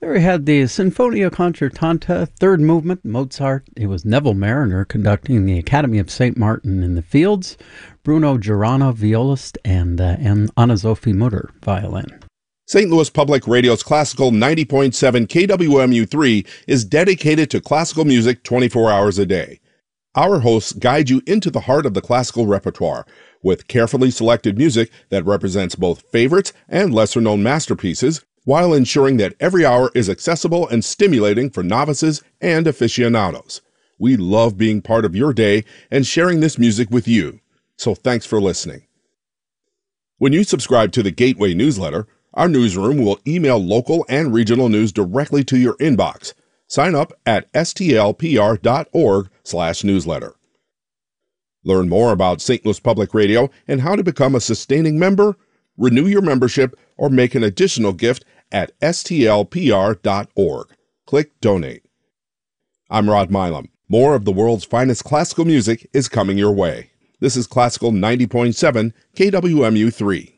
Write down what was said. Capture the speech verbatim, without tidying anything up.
There we had the Sinfonia Concertanta, third movement, Mozart. It was Neville Mariner conducting the Academy of Saint Martin in the Fields, Bruno Girana, violist, and, uh, and Anna-Sophie Mutter, violin. Saint Louis Public Radio's Classical ninety point seven K W M U three is dedicated to classical music twenty-four hours a day. Our hosts guide you into the heart of the classical repertoire with carefully selected music that represents both favorites and lesser-known masterpieces, while ensuring that every hour is accessible and stimulating for novices and aficionados. We love being part of your day and sharing this music with you, so thanks for listening. When you subscribe to the Gateway newsletter, our newsroom will email local and regional news directly to your inbox. Sign up at stlpr.org slash newsletter. Learn more about Saint Louis Public Radio and how to become a sustaining member, renew your membership, or make an additional gift at s t l p r dot org. Click Donate. I'm Rod Milam. More of the world's finest classical music is coming your way. This is Classical ninety point seven K W M U three.